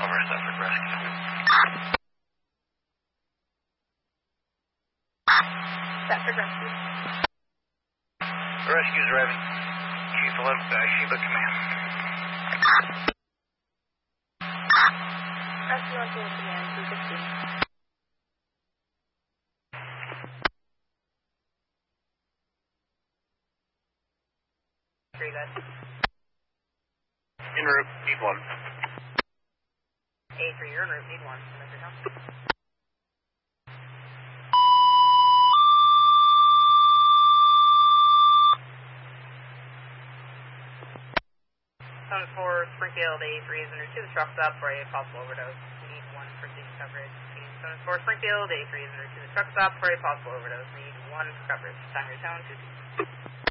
Over Suffolk Rescue. Suffolk Rescue. Rescue's arriving. Chief 11, Sheba Command. Rescue on Sheba Command, 215. Very good. En route, need one. A3, you're en route, need one. Zone 4, Springfield, A3 is under 2, the truck's up for a possible overdose. Need one for station coverage. Zone 4, Springfield, A3 is under 2, the truck's up for a possible overdose. Need one for coverage. Time your tone, 2.